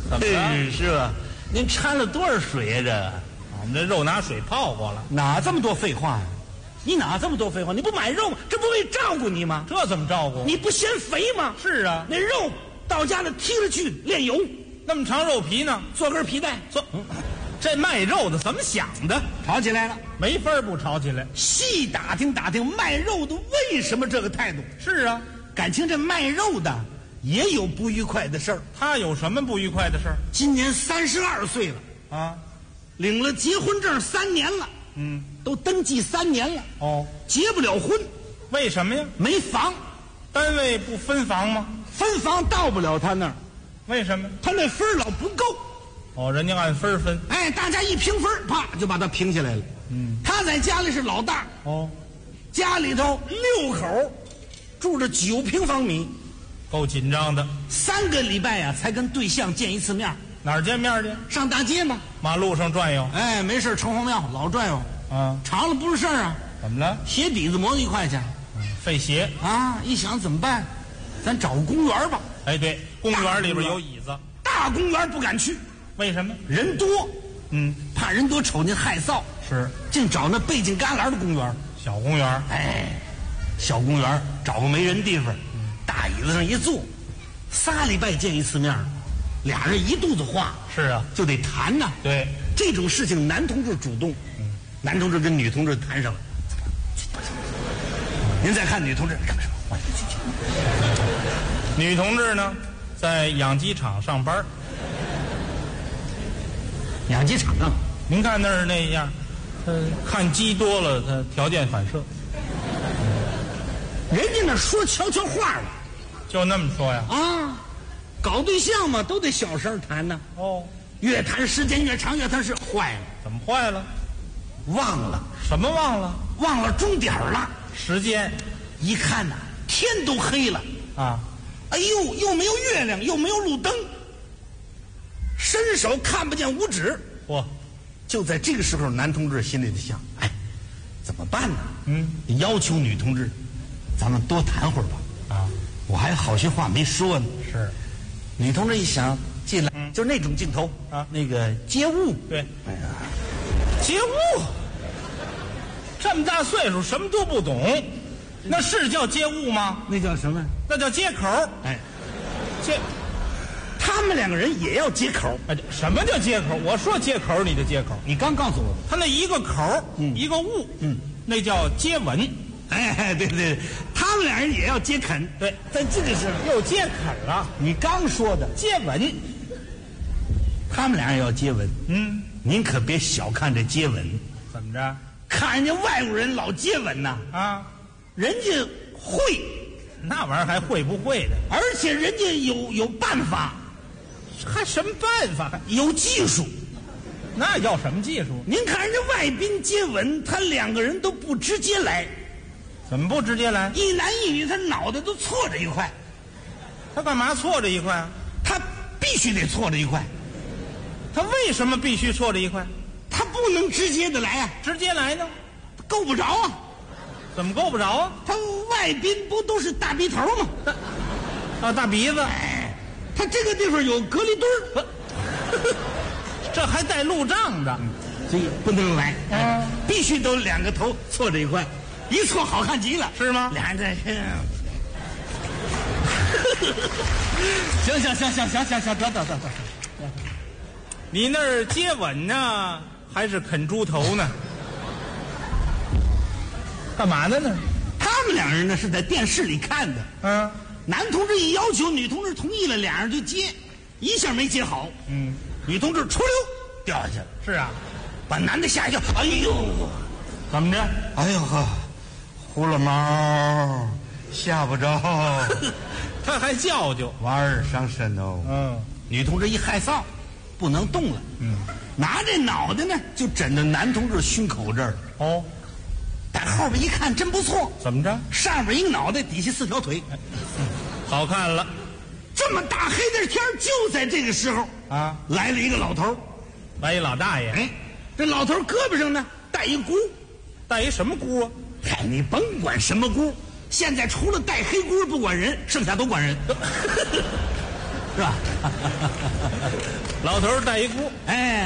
怎么了？ 是吧？您掺了多少水呀？这我们这肉拿水泡过了， 哪这么多废话呀？你哪这么多废话？你不买肉吗？这不为照顾你吗？ 这怎么照顾？ 你不嫌肥吗？ 是啊， 那肉到家了剔了去炼油， 那么长肉皮呢？ 做根皮带。 这卖肉的怎么想的？ 吵起来了， 没法不吵起来。 细打听打听卖肉的为什么这个态度。 是啊， 感情这卖肉的也有不愉快的事儿。 他有什么不愉快的事儿？ 今年32岁了啊， 领了结婚证3年了，都登记3年了， 哦， 结不了婚， 为什么呀？ 没房， 单位不分房吗？ 分房到不了他那儿， 为什么？ 他那分儿老不够。 哦，人家按分儿分。 哎，大家一评分，啪就把他评下来了。他在家里是老大， 哦， 家里头6口，住着9平方米， 够紧张的。 3个礼拜呀才跟对象见一次面。 哪儿见面去？ 上大街嘛， 马路上转悠。 哎，没事城隍庙老转悠， 啊， 长了不是事儿啊。 怎么了？ 鞋底子磨1块钱费鞋啊！一想怎么办？咱找个公园吧。 哎，对，公园里边有椅子。 大公园不敢去， 为什么？ 人多，怕人多瞅您害臊。 是， 净找那背景旮旯的公园。 小公园。 哎，小公园找个没人地方，大椅子上一坐，3礼拜见一次面，俩人一肚子话。 是啊， 就得谈呐。 对， 这种事情男同志主动，男同志跟女同志谈上了。您再看女同志干什么？ 女同志呢，在养鸡场上班。 养鸡场上， 您看那儿那样，看鸡多了，他条件反射， 人家那说悄悄话了就那么说呀。 啊，搞对象嘛都得小声谈呢。 哦， 越谈时间越长，越谈是坏了， 怎么坏了？ 忘了什么忘了？ 忘了钟点了。 时间一看呐，天都黑了啊！ 哎呦，又没有月亮，又没有路灯，伸手看不见五指。 嚯！ 就在这个时候，男同志心里就想：哎，怎么办呢？要求女同志，咱们多谈会儿吧。 啊， 我还有好些话没说呢。 是， 女同志一想进来，就那种镜头啊， 那个街舞。 对， 哎呀， 街舞，这么大岁数什么都不懂，那是叫街舞吗？ 那叫什么？ 那叫街口。 哎， 街， 他们2个人也要接口。 哎，什么叫街口？我说街口，你就街口。 你刚告诉我的。 他那一个口，一个物，那叫接吻。 哎，对对，他们2人也要接吻。 对， 在这个时候又接吻了。 你刚说的接吻， 他们2人要接吻。您可别小看这接吻。 怎么着？ 看人家外国人老接吻呐， 啊， 人家会， 那玩意儿还会不会的？ 而且人家有办法， 还什么办法？ 有技术。 那要什么技术？ 您看人家外宾接吻，他2个人都不直接来， 怎么不直接来？ 一男一女，他脑袋都错着一块， 他干嘛错着一块啊？ 他必须得错着一块， 他为什么必须错着一块？ 他不能直接的来啊， 直接来呢？ 够不着啊。 怎么够不着啊？ 他外宾不都是大鼻头吗？ 啊，大鼻子。 哎，他这个地方有隔离墩儿， 这还带路障的， 所以不能来，必须都2个头错着一块，一错好看极了， 是吗？ 俩人在行，得， 你那儿接吻呢，还是啃猪头呢？干嘛呢？那他们2人呢是在电视里看的，男同志一要求，女同志同意了，2人就接，一下没接好，女同志出溜掉下去了。 是啊， 把男的吓一跳，哎呦， 怎么着？ 哎呦呵，糊了毛，吓不着， 他还叫究， 娃儿伤身哦。女同志一害臊，不能动了，拿这脑袋呢就枕着男同志胸口这儿。 哦， 打后边一看真不错， 怎么着？ 上边一个脑袋，底下4条腿， 好看了。 这么大黑的天，就在这个时候啊， 来了一个老头， 来一老大爷。 哎，这老头胳膊上呢带一箍， 带一什么箍啊？ 嗨，你甭管什么箍，现在除了带黑箍不管人，剩下都管人，是吧？ 老头儿带一锅， 哎。